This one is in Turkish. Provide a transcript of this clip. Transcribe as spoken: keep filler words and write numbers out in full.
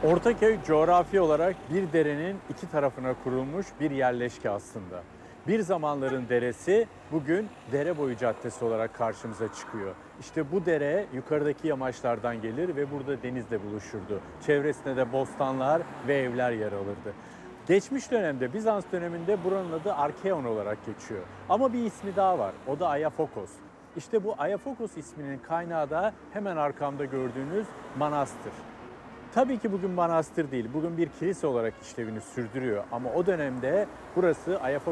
Ortaköy coğrafi olarak bir derenin iki tarafına kurulmuş bir yerleşke aslında. Bir zamanların deresi bugün dere boyu caddesi olarak karşımıza çıkıyor. İşte bu dere yukarıdaki yamaçlardan gelir ve burada denizle buluşurdu. Çevresinde de bostanlar ve evler yer alırdı. Geçmiş dönemde Bizans döneminde buranın adı Arkeon olarak geçiyor. Ama bir ismi daha var. O da Ayafokos. İşte bu Ayafokos isminin kaynağı da hemen arkamda gördüğünüz manastır. Tabii ki bugün manastır değil, bugün bir kilise olarak işlevini sürdürüyor. Ama o dönemde burası Ayasofya